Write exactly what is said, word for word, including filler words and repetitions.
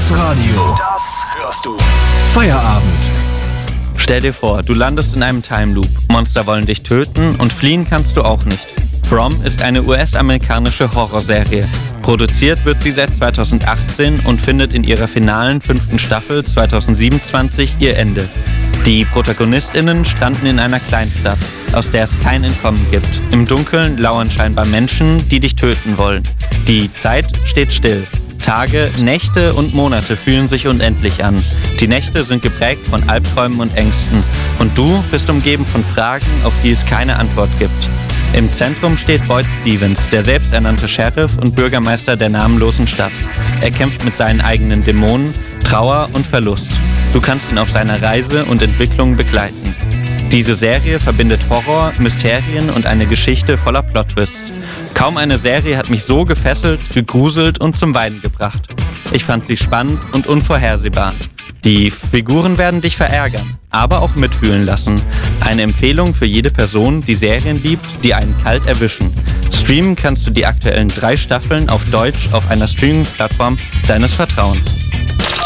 Das Radio. Das hörst du. Feierabend. Stell dir vor, du landest in einem Time Loop. Monster wollen dich töten und fliehen kannst du auch nicht. From ist eine U S-amerikanische Horrorserie. Produziert wird sie seit zweitausendachtzehn und findet in ihrer finalen fünften Staffel zweitausendsiebenundzwanzig ihr Ende. Die ProtagonistInnen stranden in einer Kleinstadt, aus der es kein Entkommen gibt. Im Dunkeln lauern scheinbar Menschen, die dich töten wollen. Die Zeit steht still. Tage, Nächte und Monate fühlen sich unendlich an. Die Nächte sind geprägt von Albträumen und Ängsten. Und du bist umgeben von Fragen, auf die es keine Antwort gibt. Im Zentrum steht Boyd Stevens, der selbsternannte Sheriff und Bürgermeister der namenlosen Stadt. Er kämpft mit seinen eigenen Dämonen, Trauer und Verlust. Du kannst ihn auf seiner Reise und Entwicklung begleiten. Diese Serie verbindet Horror, Mysterien und eine Geschichte voller Plot-Twists. Kaum eine Serie hat mich so gefesselt, gegruselt und zum Weinen gebracht. Ich fand sie spannend und unvorhersehbar. Die Figuren werden dich verärgern, aber auch mitfühlen lassen. Eine Empfehlung für jede Person, die Serien liebt, die einen kalt erwischen. Streamen kannst du die aktuellen drei Staffeln auf Deutsch auf einer Streaming-Plattform deines Vertrauens.